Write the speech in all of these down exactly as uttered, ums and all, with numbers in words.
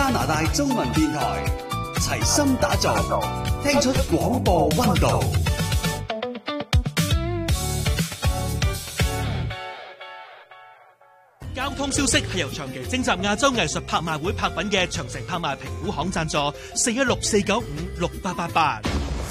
加拿大中文電台，齊心打造，聽出廣播溫度。 交通消息係由長期徵集亞洲藝術拍賣會拍品嘅長城拍賣評估行贊助，四一六四九五六八八八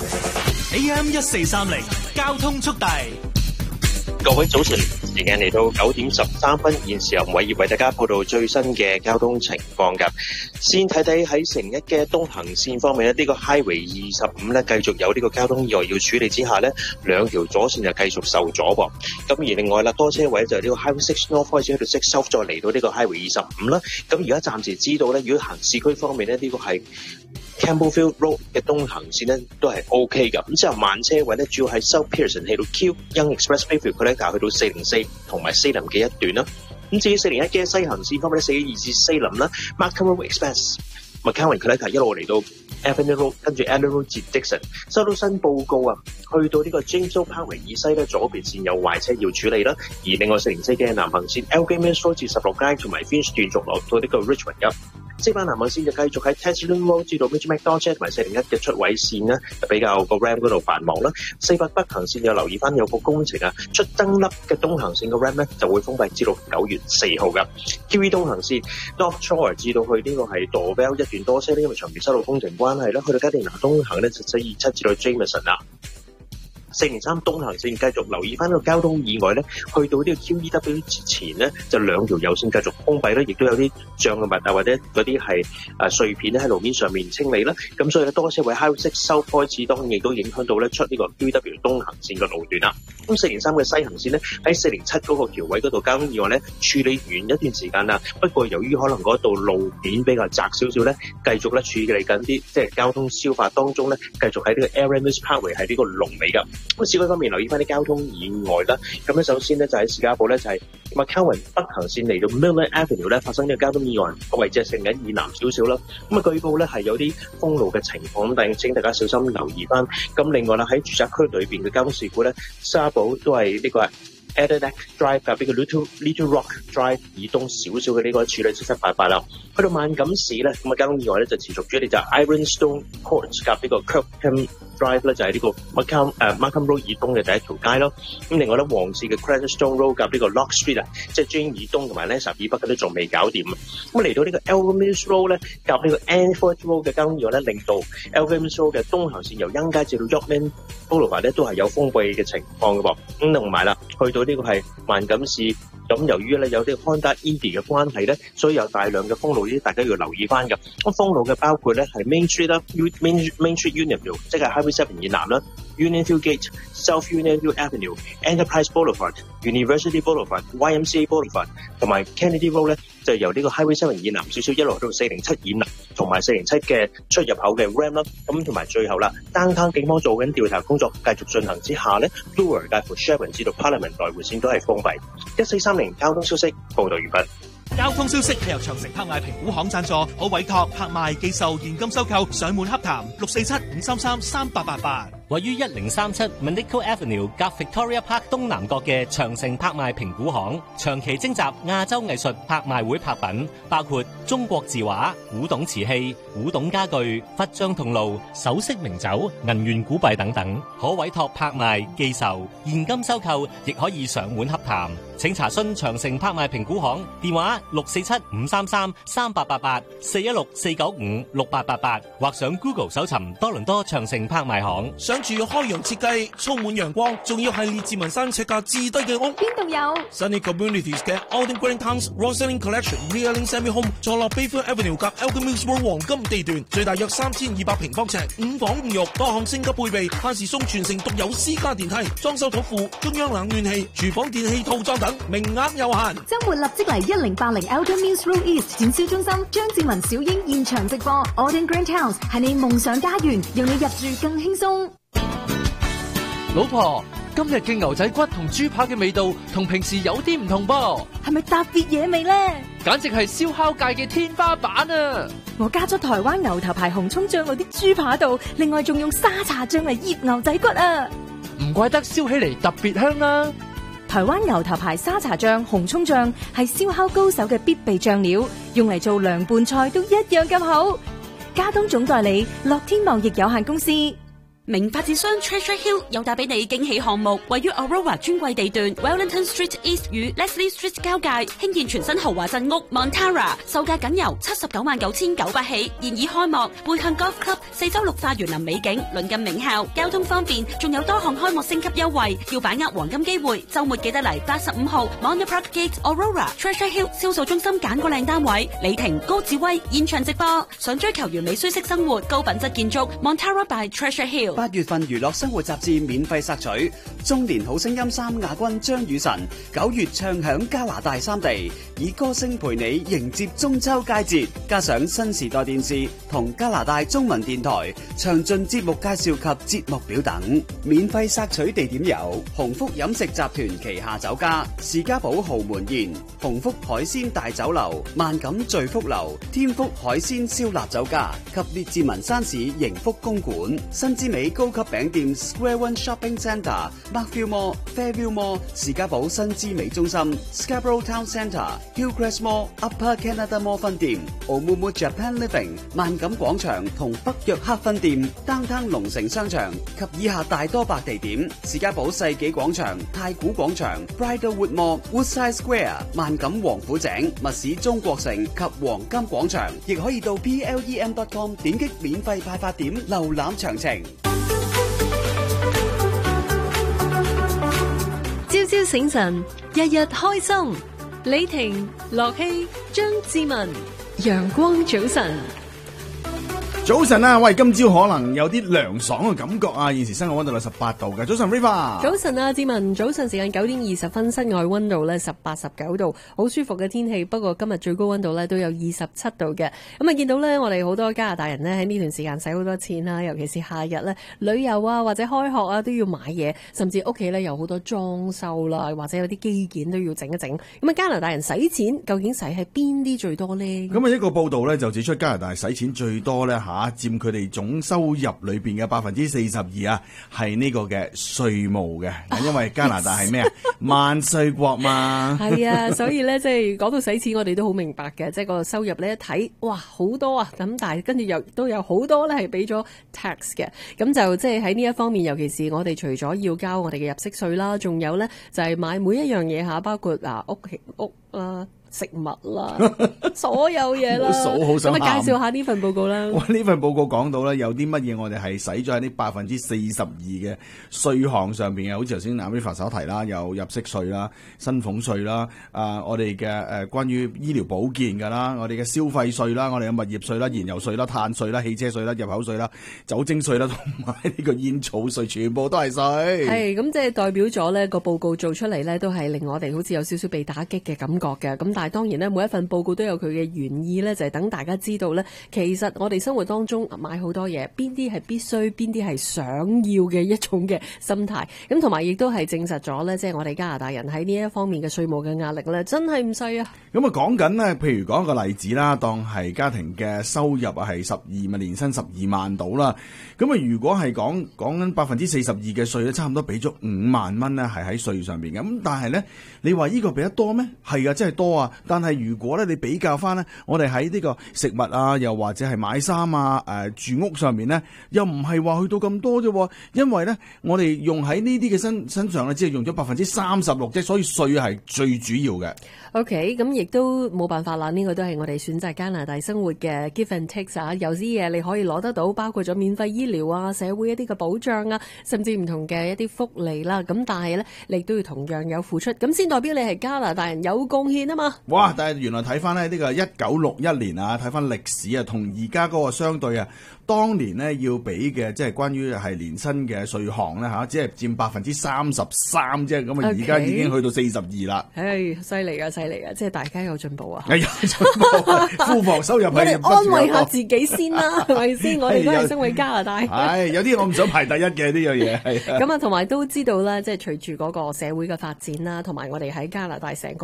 A M 一四三零交通速遞。 各位早晨，時間嚟到九點十三分，現時由偉業為大家報道最新嘅交通情況㗎。先睇睇喺城一嘅東行線方面咧，呢個 Highway 二十五咧繼續有呢個交通意外要處理之下咧，兩條左線就繼續受阻噃。咁而另外啦，多車位就係呢個 Highway Six North 開始去到 Six South， 再嚟到呢個 Highway 二十五啦。咁而家暫時知道咧，如果行市區方面咧，呢個係Campbellfield Road 嘅東行線咧都係 OK 㗎，咁之後慢車位咧主要喺 South Pearson 去到 Q Young Express Bayview Connector 去到四零四同埋四林嘅一段啦。咁至於四零一嘅西行線方面咧，四一二至四林啦 ，Markham Road Express、McCowan Connector 一路嚟到 Avenue Road， 跟住 Avenue Road 至 Dixon， 收到新報告啊，去到呢個 James O Parkway 以西咧左邊線有壞車要處理啦，而另外四零四嘅南行線 Elgin Road 至十六街同埋 Finch 段續落到呢個 Richmond 入。西班南行線就繼續喺 Teslin Road 至到 Mitch McDonald 同埋四零一嘅出位線咧，比較個 Ram 嗰度繁忙啦。四八北行線又留意翻有個工程啊，出燈粒嘅東行線嘅 Ram 咧就會封閉至到九月四號噶。Q E 東行線 North Shore 至到去呢個係 Doorbell 一段多車咧，因為長期修路工程關係啦，去到嘉定拿東行咧就四二七至到 Jameson 啦。四零三東行線繼續留意翻個交通意外咧，去到呢個 Q E W 之前咧，就兩條右線繼續封閉咧，亦都有啲障礙物啊或者嗰啲係誒碎片咧喺路面上面清理啦。咁所以咧多車位 Highway Six收開始，當然亦都影響到咧出呢個 Q E W 東行線嘅路段啦。咁四零三嘅西行線咧喺四零七嗰個橋位嗰度交通意外咧處理完一段時間啦，不過由於可能嗰度路面比較窄少少咧，繼續咧處理緊啲即係交通消化當中咧，繼續喺呢個 Aramis Parkway 係呢個龍尾㗎。咁市區方面留意翻啲交通意外啦，咁咧首先咧就喺士嘉堡咧就係 McCowan 北行線嚟到 Miller Avenue 咧發生呢個交通意外，個位置係成緊以南少少啦。咁啊據報咧係有啲封路嘅情況，咁但係請大家小心留意翻。咁另外啦喺住宅區裏邊嘅交通事故咧，沙堡都係呢個 Adelaide Drive 夾呢個 Little Little Rock Drive 以東少少嘅呢個處理七七八八啦。去到萬錦市咧，咁啊交通意外咧就持續住，你就 Ironstone Court 夾呢個 Kirkham Drive 咧就係呢個 Markham 誒 Markham Road 以東嘅第一條街咯。咁另外咧黃市嘅 Cranstone Road 夾呢個 Lock Street 啊，即係 Jane 以東同埋 Lancaster 以北嘅都仲未搞掂啊。咁嚟到呢個 Elgin Road 咧夾呢個 Anfield Road 嘅交通意外咧，令到 Elgin Road 嘅東行線由欣街至到 Yorkman Boulevard 咧都係有封閉嘅情況嘅噃。咁同埋啦，去到呢個係萬錦市。咁由於咧有啲 Honda Indy 嘅關係咧，所以有大量嘅封路，呢啲大家要留意翻㗎。咁封路嘅包括咧係 Main Street 啦 ，Main Main Street Unionville， 即係 Highway Seven 以南啦 ，Unionville Gate、South Unionville Avenue、Enterprise Boulevard、University Boulevard、Y M C A Boulevard 同埋 Kennedy Road 咧，就由呢個 Highway Seven 以南少少一路到四零七以南，同埋四零七嘅出入口嘅 Ram 啦。咁同埋最後啦 ，Downtown 警方做緊調查工作繼續進行之下咧 ，Bloor 介乎 Sherbourne 至到 Parliament 來回線都係封閉。一四三零交通消息報道完畢。 交通消息係由長城拍賣評估行贊助，可委託拍賣、寄售、現金收購、上門洽談六四七五三三三八八八。 位於一零三七 Manico Avenue 夾 Victoria Park 東南角嘅長城拍賣評估行，長期徵集亞洲藝術拍賣會拍品，包括中國字畫、古董瓷器、古董家具、佛像銅爐、首飾名酒、銀元古幣等等，可委託拍賣、寄售、現金收購，亦可以上門洽談。請查詢長城拍賣評估行電話六四七五三三三八八八四一六四九五六八八八，或上 Google 搜尋多倫多長城拍賣行。 想住開揚設計，充滿陽光，仲要係列治文山尺價至低嘅屋， 邊度有 Sunny Communities 嘅 Alden Green Towns Roselling Collection Realing Semi Home 坐落 Bayfield Avenue 夾 Elgin Mills Road 黃金地段，最大約三千二百平方尺，五房五浴，多項升級配備，限時送全城獨有私家電梯，裝修土庫，中央冷暖氣，廚房電器套裝等，名額有限。 周末立即嚟一零八零 Elgin Mills Road East 展銷中心，張志文小英現場直播 Alden Green Towns 係你夢想家園，讓你入住更輕鬆。 老婆，今日嘅牛仔骨同豬扒嘅味道同平時有啲唔同噃， 係咪特別野味呢？ 簡直係燒烤界嘅天花板啊！ 我加咗台灣牛頭牌紅蔥醬落啲豬扒度，另外仲用沙茶醬嚟醃牛仔骨啊！ 唔怪得燒起嚟特別香啦！ 台灣牛頭牌沙茶醬、紅蔥醬係燒烤高手嘅必備醬料，用嚟做涼拌菜都一樣咁好。嘉東總代理樂天貿易有限公司。 名發展商 Treasure Hill 又帶俾你驚喜項目，位於 Aurora 專櫃地段 Wellington Street East 與 Leslie Street 交界，興建全新豪華鎮屋 Montara， 售價僅由七十九萬九千九百起，現已開幕。背向 Golf Club， 四周綠化園林美景，鄰近名校，交通方便，仲有多項開幕升級優惠，要把握黃金機會。週末記得嚟八十五號 Monte Park Gate Aurora Treasure Hill 銷售中心揀個靚單位。李婷、高志威現場直播，想追求完美舒適生活、高品質建築 Montara by Treasure Hill。 八月份娛樂生活雜誌免費索取，中年好聲音三亞軍張雨晨九月唱響加拿大三地，以歌聲陪你迎接中秋佳節，加上新時代電視同加拿大中文電台詳盡節目介紹及節目表等。免費索取地點有鴻福飲食集團旗下酒家、士嘉堡豪門宴、鴻福海鮮大酒樓、萬錦聚福樓、天福海鮮燒臘酒家及列治文山市盈福公館、新之美高級餅店 Square One Shopping Centre、Markville Mall、Fairview Mall、士嘉堡新之美中心、Scarborough Town Centre、Hillcrest Mall、Upper Canada Mall 分店、Omumu Japan Living、萬錦廣場同北約克分店、Downtown 龍城商場及以下大多白地點：士嘉堡世紀廣場、太古廣場、Bridlewood Mall、Woodside Square、萬錦王府井、密市中國城及黃金廣場，亦可以到 P L E M dot com 點擊免費派發點瀏覽詳情。 朝朝醒神，日日開心。李婷、樂希、張志文，陽光早晨。 早晨啊，喂，今朝可能有啲涼爽嘅感覺啊！現時室外溫度係十八度嘅。早晨 Riva。 早晨啊，志文，早晨時間九點二十分，室外溫度咧十八、十九度，好舒服嘅天氣。不過今日最高溫度咧都有二十七度嘅。咁啊，見到咧我哋好多加拿大人咧喺呢段時間使好多錢啦，尤其是夏日咧旅遊啊或者開學啊都要買嘢，甚至屋企咧有好多裝修啦，或者有啲基建都要整一整。咁啊，加拿大人使錢究竟使喺邊啲最多呢？ 咁啊，一個報道咧就指出加拿大使錢最多咧吓。佔佢哋總收入裏邊嘅百分之四十二啊，係呢個嘅稅務嘅，因為加拿大係咩啊？萬稅國嘛。係啊，所以咧即係講到使錢，我哋都好明白嘅，即係個收入咧一睇，哇好多啊！咁但係跟住又都有好多咧係俾咗 tax 嘅，咁就即係喺呢一方面，尤其是我哋除咗要交我哋嘅入息稅啦，仲有咧就係買每一樣嘢嚇，包括啊屋企屋啦。食物啦，所有嘢啦，咁啊介紹下呢份報告啦。哇，呢份報告講到咧，有啲乜嘢我哋係使咗喺呢百分之四十二嘅稅項上邊嘅，好似頭先啱啲發手提啦，有入息稅啦、薪俸稅啦，啊，我哋嘅誒關於醫療保健㗎啦，我哋嘅消費稅啦，我哋嘅物業稅啦、燃油稅啦、碳稅啦、汽車稅啦、入口稅啦、酒精稅啦，同埋呢個煙草稅，全部都係稅。係咁，即係代表咗呢個報告做出嚟咧，都係令我哋好似有少少被打擊嘅感覺嘅。咁但係當然咧，每一份報告都有佢嘅原意咧，就係等大家知道咧，其實我哋生活當中買好多嘢，邊啲係必須，邊啲係想要嘅一種嘅心態。咁同埋亦都係證實咗咧，即係我哋加拿大人喺呢一方面嘅稅務嘅壓力咧，真係唔細啊！咁啊，講緊咧，譬如講一個例子啦，當係家庭嘅收入啊係十二萬，年薪十二萬到啦。咁啊，如果係講講緊百分之四十二嘅稅咧，差唔多俾咗五萬蚊咧，係喺稅上邊嘅。咁但係咧，你話呢個俾得多咩？係啊，真係多啊！但係如果咧你比較翻咧，我哋喺呢個食物啊，又或者係買衫啊、誒、呃、住屋上面咧，又唔係話去到咁多啫。因為咧，我哋用喺呢啲嘅身身上咧，只係用咗百分之三十六啫，所以稅係最主要嘅。OK， 咁亦都冇辦法啦。呢、這個都係我哋選擇加拿大生活嘅 give and take 啊。有啲嘢你可以攞得到，包括咗免費醫療啊、社會一啲嘅保障啊，甚至唔同嘅一啲福利啦。咁但係咧，你都要同樣有付出，咁先代表你係加拿大人有貢獻啊嘛。哇！但係原來睇翻咧呢個一九六一年啊，睇翻歷史啊，同而家嗰個相對啊，當年呢要俾嘅即係關於係年薪嘅稅項咧嚇，只係佔百分之三十三啫。咁啊，而家已經去到四十二啦。唉，犀利啊，犀利啊！即係大家有進步啊！係有進步，庫房收入係我哋安慰下自己先啦，係咪先？我哋都係身為加拿大。係有啲我唔想排第一嘅呢樣嘢係。咁啊，同埋都知道啦，即係隨住嗰個社會嘅發展啦，同埋我哋喺加拿大成個嘅整體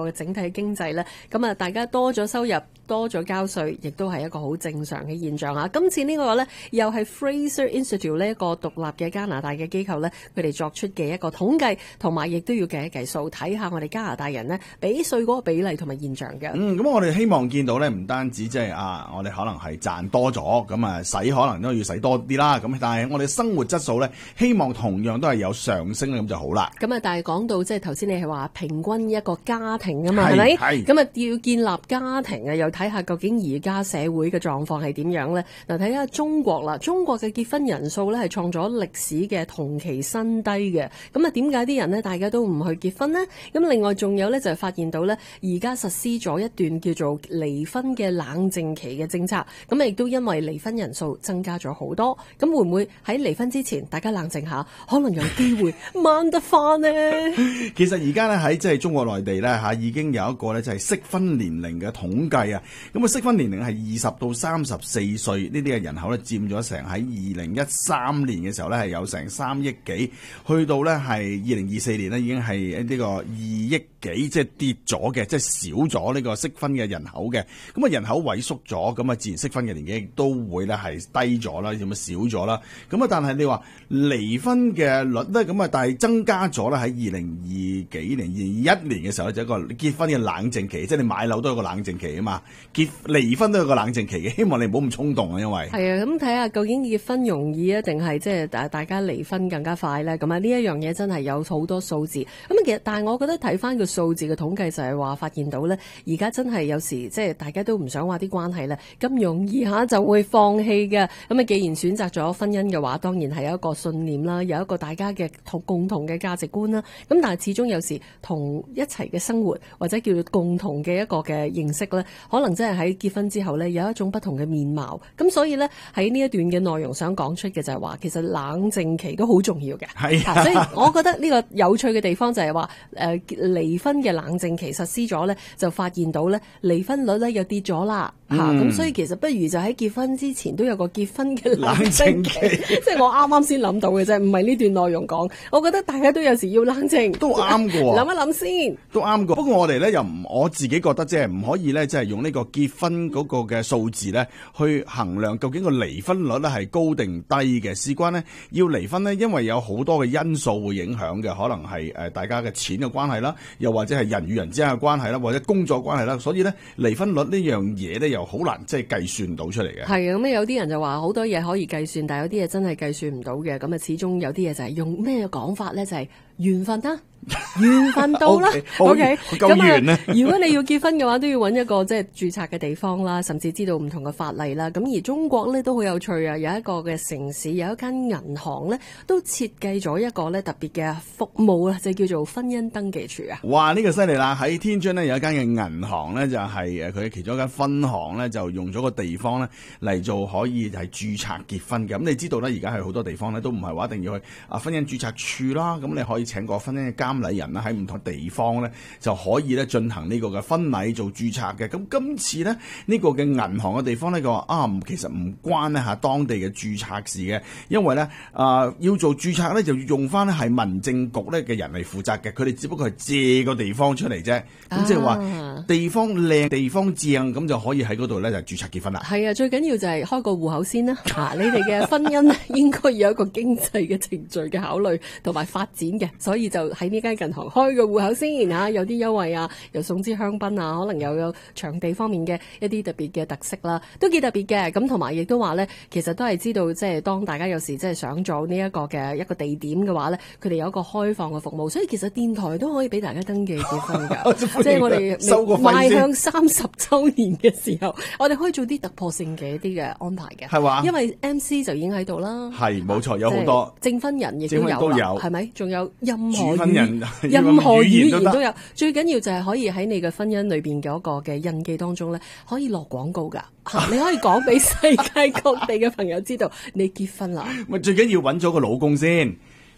喺經濟咧，咁啊大家多咗收入，多咗交稅，亦都係一個好正常嘅現象啊！今次呢個咧又係 Fraser Institute 呢一個獨立嘅加拿大嘅機構咧，佢哋作出嘅一個統計，同埋亦都要計一計數，睇下我哋加拿大人呢俾稅嗰個比例同埋現象嘅。 嗯，咁我哋希望見到咧，唔單止即係啊，我哋可能係賺多咗，咁啊使可能都要使多啲啦。咁但係我哋生活質素咧，希望同樣都係有上升咁就好啦。 咁啊，但係講到即係頭先你係話平均一個家庭啊嘛，係咪？ 係。 咁啊，要建立家庭啊，又睇下究竟而家社會嘅狀況係點樣咧？嗱，睇下中國啦，中國嘅結婚人數咧係創咗歷史嘅同期新低嘅。咁啊，點解啲人呢大家都唔去結婚呢？咁另外仲有咧就係發現到咧，而家實施咗一段叫做離婚嘅冷靜期嘅政策，咁啊亦都因為離婚人數增加咗好多。咁會唔會喺離婚之前大家冷靜下，可能有機會掹得翻呢？ 其實而家咧喺即係中國內地咧嚇已經有一個咧就係適婚年齡嘅統計啊。咁啊適婚年齡係二十到三十四歲呢啲嘅人口咧佔咗成喺二零一三年嘅時候咧係有成三億幾，去到咧係二零二四年咧已經係呢個二億幾，即係跌咗嘅，即係少咗呢個適婚嘅人口嘅。咁啊人口萎縮咗，咁啊自然適婚嘅年紀亦都會咧係低咗啦，咁啊少咗啦。咁啊但係你話離婚嘅率咧，咁啊但係增加咗啦，喺二零二幾年、二零二一年嘅時候咧就一個結婚嘅冷靜期，即係你買樓都有個冷靜期啊嘛，結離婚都有個冷靜期嘅，希望你唔好咁衝動啊，因為係啊，咁睇下究竟結婚容易啊，定係即係大大家離婚更加快咧？咁啊呢一樣嘢真係有好多數字。咁啊其實但係我覺得睇翻個數字嘅統計就係話發現到咧，而家真係有時即係大家都唔想話啲關係咧咁容易下就會放棄嘅。咁啊既然選擇咗婚姻嘅話，當然係有一個信念啦，有一個大家嘅同共同嘅價值觀啦。咁但係始終有時同一齊嘅生活或者叫做共同嘅一個嘅認識咧，可能真係喺結婚之後咧有一種不同嘅面貌。咁所以咧喺呢一段嘅內容想講出嘅就係話，其實冷靜期都好重要嘅。 係啊， 所以我覺得呢個有趣嘅地方就係話，誒離婚嘅冷靜期實施咗咧，就發現到咧離婚率咧又跌咗啦。嚇咁、 嗯、 所以其實不如就喺結婚之前都有個結婚嘅冷靜期，即係我啱啱先諗到嘅啫，唔係呢段內容講。我覺得大家都有時要冷靜， 都啱嘅喎， 諗一諗先， 都啱嘅。不過我哋咧又唔，我自己覺得即係唔可以咧，即係用呢個結婚嗰個嘅數字咧去衡量究竟個離婚率咧係高定低嘅。事關呢，要離婚呢，因為有好多嘅因素會影響嘅，可能係誒大家嘅錢嘅關係啦，又或者係人與人之間嘅關係啦，或者工作關係啦，所以咧離婚率呢樣嘢咧又好難即係計算到出嚟嘅。 係啊，咁有啲人就話好多嘢可以計算，但係有啲嘢真係計算唔到嘅。咁啊，始終有啲嘢就係用咩講法咧？就係、是、緣分啦。緣分到啦，OK，咁啊，如果你要結婚嘅話，都要揾一個即係註冊嘅地方啦，甚至知道唔同嘅法例啦。咁而中國咧都好有趣啊，有一個嘅城市有一間銀行咧，都設計咗一個咧特別嘅服務啊，就叫做婚姻登記處啊。 哇！呢、這個犀利啦！喺天津呢，有一間嘅銀行咧，就係誒佢其中一間分行咧，就用咗個地方咧嚟做可以係註冊結婚嘅。咁你知道咧，而家係好多地方咧都唔係話一定要去啊婚姻註冊處啦。咁你可以請個婚姻嘅監禮人啦，喺唔同地方咧就可以咧進行呢個嘅婚禮做註冊嘅。咁今次咧呢、這個嘅銀行嘅地方咧，佢話啊，其實唔關咧嚇當地嘅註冊事嘅，因為咧啊、呃、要做註冊咧就要用翻咧係民政局咧嘅人嚟負責嘅，佢哋只不過係借個地方出嚟啫。咁即係話地方靚、地方正，咁就可以喺嗰度咧就註冊結婚啦。 係啊，最緊要就係開個戶口先啦。啊，你哋嘅婚姻咧應該有一個經濟嘅程序嘅考慮同埋發展嘅，所以就喺呢間銀行開個戶口先嚇，有啲優惠啊，又送支香檳啊，可能又有場地方面嘅一啲特別嘅特色啦，都幾特別嘅。咁同埋亦都話咧，其實都係知道即係當大家有時即係想做呢一個嘅一個地點嘅話咧，佢哋有一個開放嘅服務，所以其實電台都可以俾大家登記結婚㗎。即係我哋邁向三十週年嘅時候，我哋可以做啲突破性嘅一啲嘅安排嘅。 係話， 因為 M C 就已經喺度啦。 係冇錯，有好多證婚人亦都有啦，係咪？仲有任何主人任何語言都有。最緊要就係可以喺你嘅婚姻裏邊嘅一個嘅印記當中咧，可以落廣告㗎。你可以講俾世界各地嘅朋友知道你結婚啦。 咪最緊要揾咗個老公先。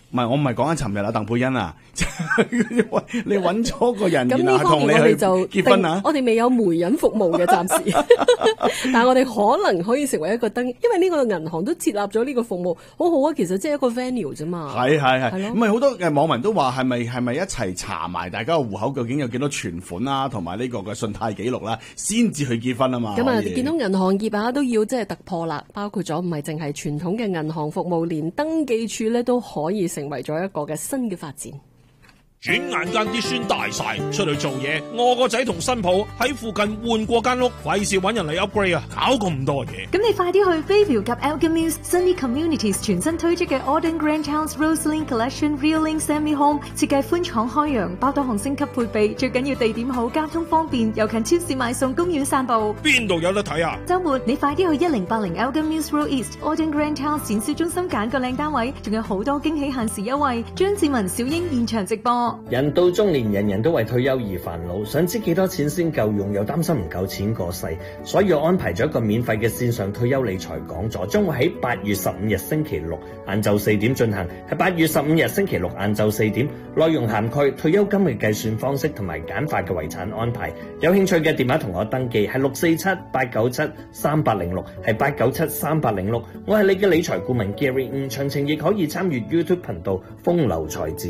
唔係，我唔係講緊尋日啊，鄧佩欣啊，喂，你揾咗個人， 咁然後呢方面同你去我哋就結婚啊？ 我哋未有媒人服務嘅暫時，但係我哋可能可以成為一個登，因為呢個銀行都設立咗呢個服務，好好啊。其實即係一個 venue 啫嘛。 係係係， 係咯咁咪好多嘅網民都話係咪係咪一齊查埋大家嘅戶口究竟有幾多存款啦，同埋呢個嘅信貸記錄啦，先至去結婚啊嘛。 咁啊， 可以見到銀行業啊都要即係突破啦，包括咗唔係淨係傳統嘅銀行服務，連登記處咧都可以成為咗一個嘅新嘅發展。 轉眼間啲孫大晒，出去做嘢，我個仔同新抱喺附近換過間屋，費事揾人嚟 upgrade 啊，搞咁多嘢。 咁你快啲去 Bayview 及 Elgin Mills Sunny Communities 全新推出嘅 Auden Grand House Roseline Collection Realing Semi Home， 設計寬敞開揚，包多項升級配備，最緊要地點好，交通方便，又近超市買餸、公園散步。 邊度有得睇啊？ 週末你快啲去一零八零 Elgin Mills Road East Auden Grand House 展銷中心揀個靚單位，仲有好多驚喜限時優惠。張志文、小英現場直播。 人到中年，人人都為退休而煩惱，想知幾多錢先夠用，又擔心唔夠錢過世，所以我安排咗一個免費嘅線上退休理財講座，將會喺八月十五日星期六晏晝四點進行。喺八月十五日星期六晏晝四點，內容涵蓋退休金嘅計算方式同埋簡化嘅遺產安排。有興趣嘅電話同我登記係六四七八九七三八零六，係八九七三八零六。我係你嘅理財顧問 Gary， 唔詳情亦可以參與 YouTube 頻道風流才子。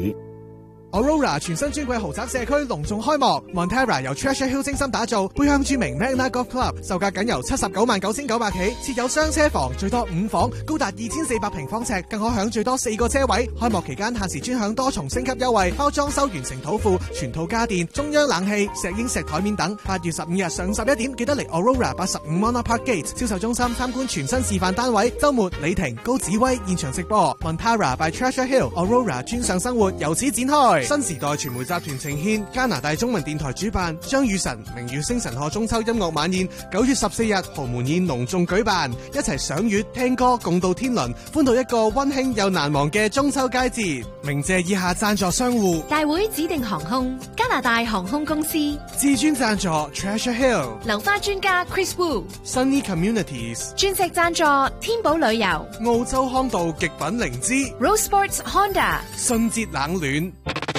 Aurora 全新尊貴豪宅社區隆重開幕 ，Montara 由 Treasure Hill 精心打造，背向著名 Magna Golf Club， 售價僅由七十九萬九千九百起，設有雙車房，最多五房，高達二千四百平方尺，更可享最多四個車位。開幕期間限時專享多重升級優惠，包裝修完成土庫、全套家電、中央冷氣、石英石台面等。八月十五日上午十一點，記得嚟 Aurora 八十五 Monarch Park Gate 銷售中心參觀全新示範單位。週末李婷、高子威現場直播 Montara by Treasure Hill Aurora 專上生活由此展開。新時代傳媒集團呈獻加拿大中文電台主辦張雨晨明月星辰賀中秋音樂晚宴，九月十四日豪門宴隆重舉辦，一齊賞月聽歌共度天倫，歡度一個溫馨又難忘嘅中秋佳節。鳴謝以下贊助商戶： 大會指定航空、加拿大航空公司、 至尊贊助 Treasure Hill、 流花專家 Chris Wu、 Sunny Communities、 鑽石贊助天寶旅遊、 澳洲康道極品靈芝、 Rose Sports Honda、 信捷冷暖。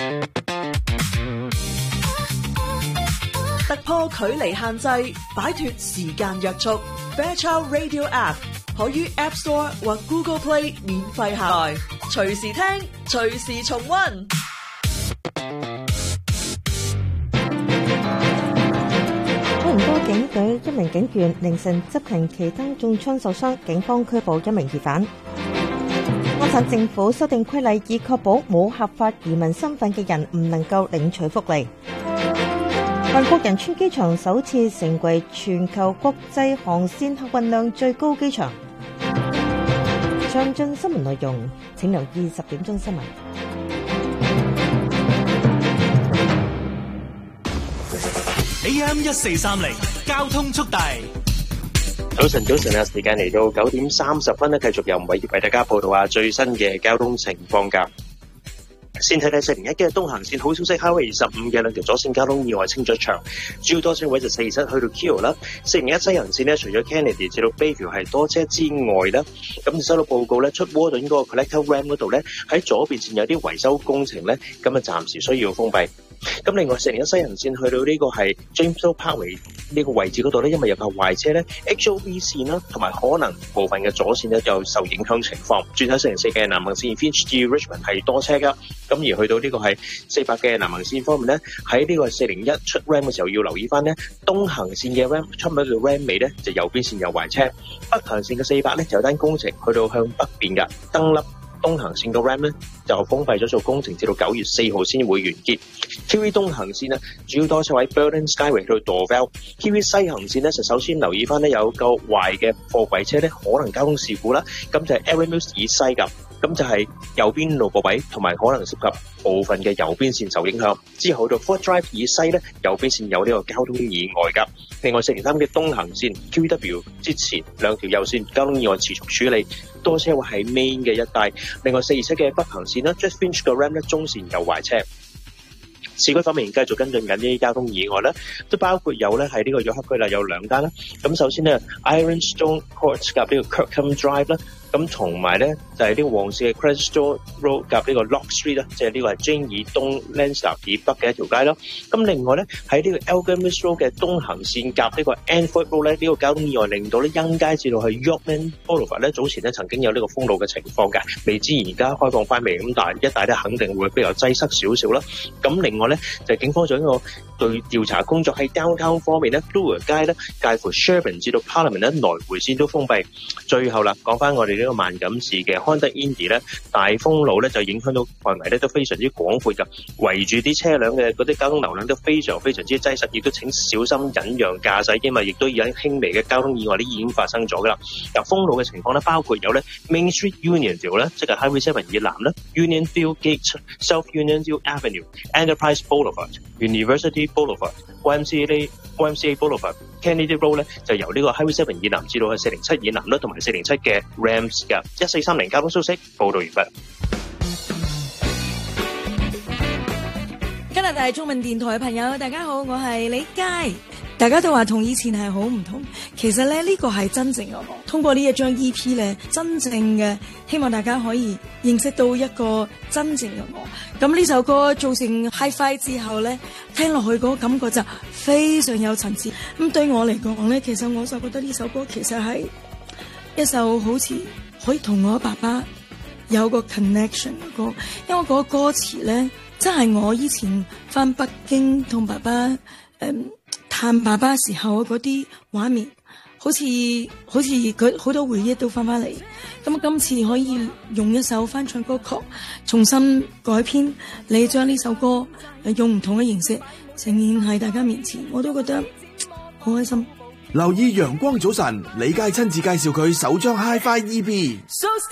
突破距離限制，擺脫時間約束。Fairchild Radio App 可於 App Store 或 Google Play 免費下載，隨時聽，隨時重溫。 多倫多警隊一名警員凌晨執勤期間中槍受傷，警方拘捕一名疑犯。安省政府修訂規例，以確保冇合法移民身份嘅人唔能夠領取福利。韓國仁川機場首次成為全球國際航線客運量最高機場。詳盡新聞內容，請留意十點鐘新聞。 A M 一四三零交通速遞。 早晨，早晨啊！時間嚟到九點三十分咧，繼續由偉業為大家報道下最新嘅交通情況㗎。先睇睇四零一嘅東行線好消息 ，Highway 十五嘅兩條左線交通意外清咗場，主要多車位就四七去到 Keo 啦。四零一西行線呢，除咗 Kennedy 至到 Bayview 係多車之外呢，咁就收到報告咧，出窩頓嗰個 Collector Ramp 嗰度咧，喺左邊線有啲維修工程咧，咁啊暫時需要封閉。咁另外四零一西行線去到呢個係 James Parkway 呢個位置嗰度咧，因為有架壞車咧 ，H O V 線啦，同埋可能部分嘅左線咧有受影響情況。轉睇四零四嘅南行線 Finch 至 Richmond 係多車噶，咁而去到呢個係四百嘅南行線方面咧，喺呢個四零一出 Ram 嘅時候要留意翻咧，東行線嘅 Ram 出到 Ram 尾咧就右邊線有壞車，北行線嘅四百咧就有單工程去到向北邊噶燈粒。東行線個 Ram 咧就封閉咗做工程，至到九月四號先會完結。K V 東行線呢，主要多車位 Burton Skyway 去到 Dorval。K V 西行線呢，就首先留意翻呢有個壞嘅貨櫃車咧，可能交通事故啦。咁就係 Erin Mills 以西噶，咁就係右邊路貨位同埋可能涉及部分嘅右邊線受影響。之後到 Fort Drive 以西咧，右邊線有呢個交通意外噶。另外四零三嘅東行線 Q V W 之前兩條右線交通意外持續處理，多車位喺 Main 嘅一帶。另外四二七嘅北行線啦 Just Finch 嘅 Ram 咧中線有壞車。市區方面繼續跟進緊呢啲交通意外啦，都包括有咧係呢個約克區啦，有兩單啦。咁首先呢 Ironstone Court 及呢個 Kirkham Drive 啦， 咁同埋咧就係、是、呢個旺市嘅 Crystal Road 夾呢個 Lock Street 啦，即係呢個係 Jane 以東 Lancaster 以北嘅一條街啦。咁另外咧喺呢個 Alchemist Road 嘅東行線夾呢個 Anfield Road 咧，呢、這個交通意外令到咧欣街至到去 Yorkman Boulevard 咧，早前咧曾經有呢個封路嘅情況嘅，未知而家開放翻未，咁但係一帶咧肯定會比較擠塞少少啦。咁另外咧就係、警方做一個對調查工作，喺 downtown 方面咧 Bloor 街咧介乎 Sherbourne 至到 Parliament 咧來回線都封閉。最後啦，講翻我哋呢個萬錦市嘅康德 Indy 咧，大封路咧就影響到範圍咧都非常之廣闊㗎，圍住啲車輛嘅嗰啲交通流量都非常非常之擠塞，亦都請小心忍讓駕駛，因為亦都有輕微嘅交通意外咧已經發生咗㗎啦。嗱，封路嘅情況咧包括有咧 Main Street Unionville 咧，即係 Highway Seven 以南咧 Unionville Gate、South Unionville Avenue、Enterprise Boulevard、University Boulevard、Y M C A、Y M C A Boulevard、Kennedy Road 咧就由呢個 Highway Seven 以南至到去四零七以南啦，同埋四零七嘅 Rams 嘅一四三零交通消息報道完畢。 加拿大中文電台嘅朋友，大家好，我係李佳。大家都話同以前係好唔同，其實咧呢個係真正嘅我。通過呢一張 E P 咧，真正嘅希望大家可以認識到一個真正嘅我。咁呢首歌做成 Hi-Fi 之後咧，聽落去嗰個感覺就非常有層次。咁對我嚟講咧，其實我就覺得呢首歌其實係一首好似可以同我爸爸有個 connection 嘅歌，因為嗰個歌詞咧真係我以前返北京同爸爸誒、嗯探爸爸時候嗰啲畫面，好似好似佢好多回憶都翻返嚟。咁今次可以用一首翻唱歌曲重新改編，你將呢首歌用唔同嘅形式呈現喺大家面前，我都覺得好開心。 留意陽光早晨，李佳親自介紹佢首張 Hi-Fi E P。